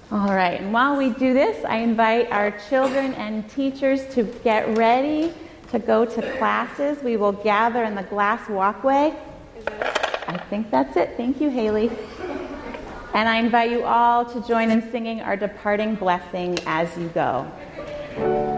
All right, and while we do this, I invite our children and teachers to get ready to go to classes. We will gather in the glass walkway. Is that it? I think that's it. Thank you, Haley. And I invite you all to join in singing our departing blessing as you go.